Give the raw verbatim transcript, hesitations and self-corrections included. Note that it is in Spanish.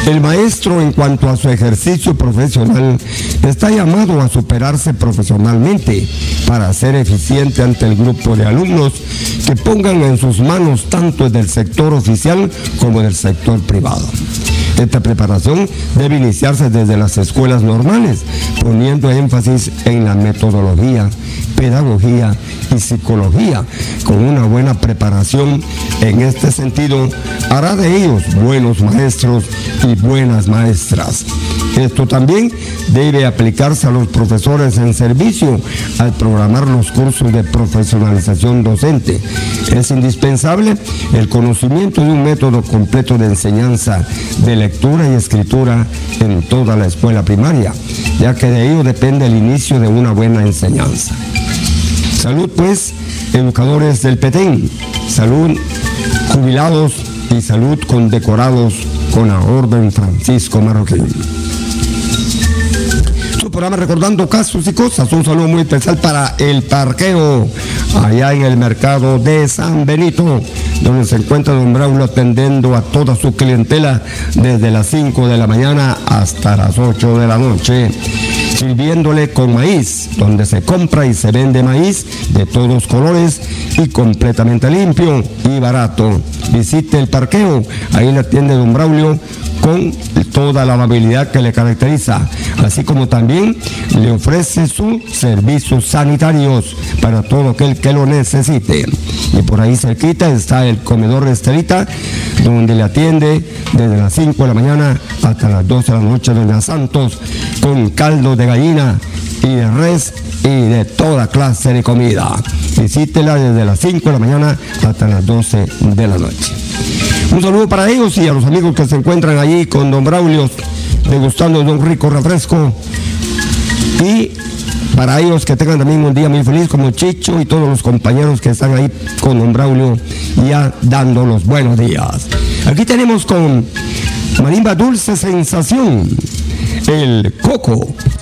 El maestro, en cuanto a su ejercicio profesional, está llamado a superarse profesionalmente para ser eficiente ante el grupo de alumnos que pongan en sus manos tanto del sector oficial como del sector privado. Esta preparación debe iniciarse desde las escuelas normales, poniendo énfasis en la metodología, pedagogía y psicología. Con una buena preparación en este sentido, hará de ellos buenos maestros y buenas maestras. Esto también debe aplicarse a los profesores en servicio al programar los cursos de profesionalización docente. Es indispensable el conocimiento de un método completo de enseñanza de lectura y escritura en toda la escuela primaria, ya que de ello depende el inicio de una buena enseñanza. Salud, pues, educadores del Petén, salud jubilados y salud condecorados con la Orden Francisco Marroquín. Su programa Recordando Casos y Cosas. Un saludo muy especial para El Parqueo, allá en el mercado de San Benito, donde se encuentra don Braulio atendiendo a toda su clientela desde las cinco de la mañana hasta las ocho de la noche, sirviéndole con maíz, donde se compra y se vende maíz de todos colores y completamente limpio y barato. Visite El Parqueo, ahí le atiende don Braulio con toda la amabilidad que le caracteriza, así como también le ofrece sus servicios sanitarios para todo aquel que lo necesite. Y por ahí cerquita está el comedor Estelita, donde le atiende desde las cinco de la mañana hasta las doce de la noche doña Santos, con caldo de gallina y de res y de toda clase de comida. Visítela desde las cinco de la mañana hasta las doce de la noche. Un saludo para ellos y a los amigos que se encuentran allí con don Braulio degustando de un rico refresco. Y para ellos que tengan también un día muy feliz, como Chicho y todos los compañeros que están ahí con don Braulio ya dando los buenos días. Aquí tenemos con Marimba Dulce Sensación, el Coco.